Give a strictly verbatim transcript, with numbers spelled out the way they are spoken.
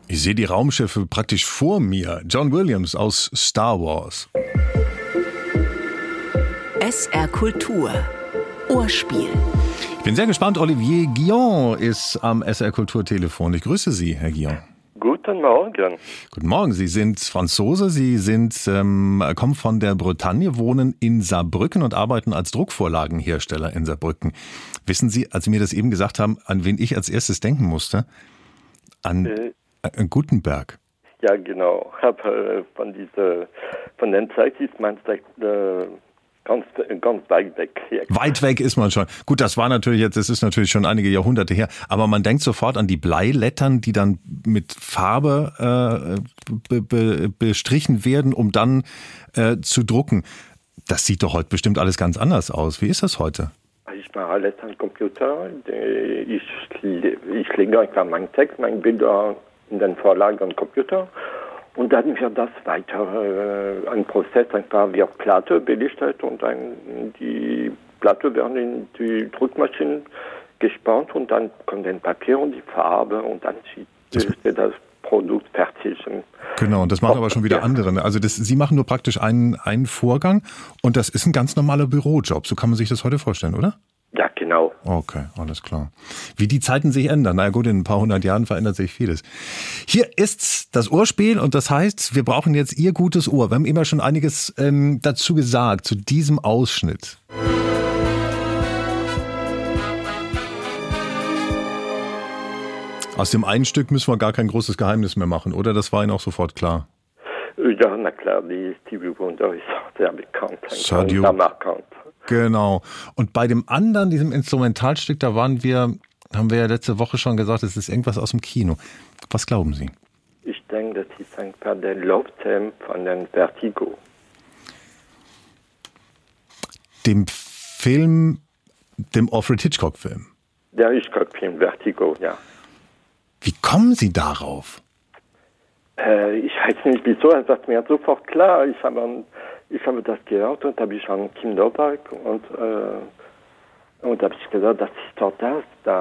Ich sehe die Raumschiffe praktisch vor mir. John Williams aus Star Wars. S R Kultur. Ohrspiel. Ich bin sehr gespannt. Olivier Guillon ist am S R Kulturtelefon. Ich grüße Sie, Herr Guillon. Guten Morgen. Guten Morgen. Sie sind Franzose. Sie sind, ähm, kommen von der Bretagne, wohnen in Saarbrücken und arbeiten als Druckvorlagenhersteller in Saarbrücken. Wissen Sie, als Sie mir das eben gesagt haben, an wen ich als erstes denken musste? An, Äh, an Gutenberg. ja, genau. Hab, äh, von dieser, von der Zeit ist man äh, ganz, ganz weit weg. Ja. Weit weg ist man schon. Gut, das war natürlich jetzt, das ist natürlich schon einige Jahrhunderte her, aber man denkt sofort an die Bleilettern, die dann mit Farbe äh, be, be, bestrichen werden, um dann äh, zu drucken. Das sieht doch heute bestimmt alles ganz anders aus. Wie ist das heute? Ich mache alles am Computer. Ich, ich lege einfach meinen Text, meine Bilder in den Vorlagen am Computer. Und dann wird das weiter äh, ein Prozess, einfach wird Platte belichtet und dann die Platte werden in die Druckmaschine gespannt und dann kommt das Papier und die Farbe und dann ist das, das Produkt fertig. Genau, und das machen aber schon wieder ja. andere. Also das, Sie machen nur praktisch einen, einen Vorgang und das ist ein ganz normaler Bürojob. So kann man sich das heute vorstellen, oder? Ja, genau. Okay, alles klar. Wie die Zeiten sich ändern. Na ja, gut, in ein paar hundert Jahren verändert sich vieles. Hier ist das Ohrspiel und das heißt, wir brauchen jetzt Ihr gutes Ohr. Wir haben immer schon einiges ähm, dazu gesagt, zu diesem Ausschnitt. Aus dem einen Stück müssen wir gar kein großes Geheimnis mehr machen, oder? Das war Ihnen auch sofort klar. Ja, na klar, die Stevie Wonder ist auch sehr bekannt. Sadio. Sehr markant. Genau. Und bei dem anderen, diesem Instrumentalstück, da waren wir, haben wir ja letzte Woche schon gesagt, es ist irgendwas aus dem Kino. Was glauben Sie? Ich denke, das ist einfach der Love-Theme von den Vertigo. Dem Film, dem Alfred Hitchcock-Film. Der Hitchcock-Film Vertigo, ja. Wie kommen Sie darauf? Äh, ich weiß nicht, wieso, es war mir sofort klar. Ich habe, ich habe das gehört und habe ich an Kinderpark und, äh, und habe ich gesagt, das ist doch das, da